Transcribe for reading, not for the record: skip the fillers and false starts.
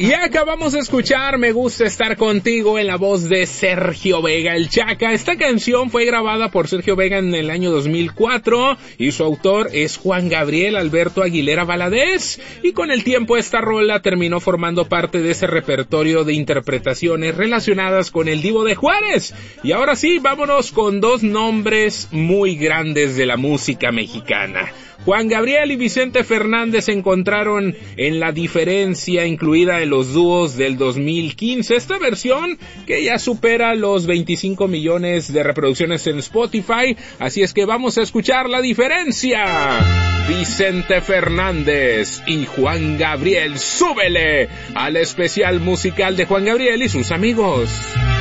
Y acabamos de escuchar Me Gusta Estar Contigo en la voz de Sergio Vega, el Chaca. Esta canción fue grabada por Sergio Vega en el año 2004 y su autor es Juan Gabriel Alberto Aguilera Valadez. Y con el tiempo esta rola terminó formando parte de ese repertorio de interpretaciones relacionadas con el Divo de Juárez. Y ahora sí, vámonos con dos nombres muy grandes de la música mexicana. Juan Gabriel y Vicente Fernández se encontraron en La Diferencia, incluida en los dúos del 2015. Esta versión que ya supera los 25 millones de reproducciones en Spotify. Así es que vamos a escuchar La Diferencia. Vicente Fernández y Juan Gabriel. ¡Súbele al especial musical de Juan Gabriel y sus amigos!